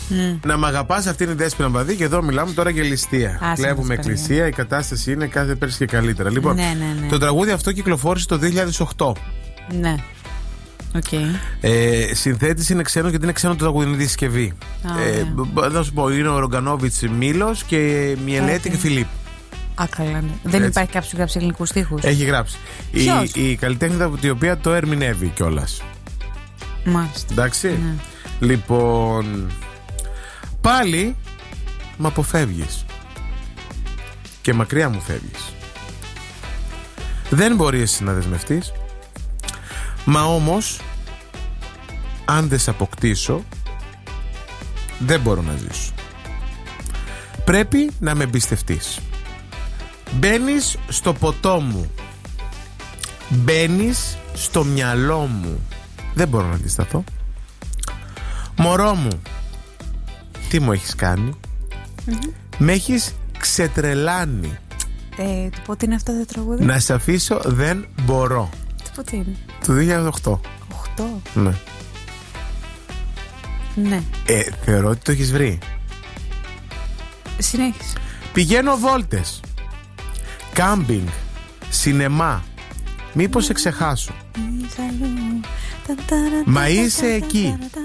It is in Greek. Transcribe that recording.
Να μ' αγαπάς, αυτή είναι η Δέσποινα Παπαδή. Και εδώ μιλάμε τώρα για ληστεία. Βλέπουμε εκκλησία, η κατάσταση είναι κάθε πέρσι και καλύτερα. Λοιπόν, ναι. Το τραγούδι αυτό κυκλοφόρησε το 2008. Ναι. Okay. Συνθέτης είναι ξένος, γιατί είναι ξένο το τραγούδι, είναι δισκευή. Να σου πω, είναι ο Ρογκανόβιτς Μήλος και Μιελέτη και Φιλίπ. Καλά, ναι. Δεν υπάρχει κάποιος που γράψει ελληνικούς στίχους? Έχει γράψει. Η καλλιτέχνητα η οποία το ερμηνεύει κιόλας. Μάλιστα. Εντάξει. Ναι. Λοιπόν, πάλι μ' αποφεύγεις και μακριά μου φεύγεις. Δεν μπορεί εσύ να δεσμευτείς. Μα όμως, αν δεν σε αποκτήσω, δεν μπορώ να ζήσω. Πρέπει να με εμπιστευτείς. Μπαίνεις στο ποτό μου, μπαίνεις στο μυαλό μου. Δεν μπορώ να αντισταθώ. Μωρό μου, τι μου έχεις κάνει? Με έχεις ξετρελάνει. Του πότε είναι αυτό το τραγούδι? Να σε αφήσω δεν μπορώ. Πότε είναι? Του 2008. 8? Ναι. Ναι. Θεωρώ ότι το έχεις βρει. Συνέχισε. Πηγαίνω βόλτες, κάμπινγκ, σινεμά. Μήπως σε ξεχάσω? Μα είσαι εκεί